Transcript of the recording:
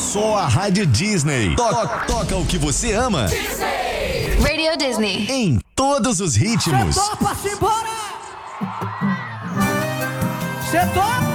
só a Rádio Disney. Toca o que você ama. Disney. Radio Disney. Em todos os ritmos. Cê topa, simbora! Cê topa!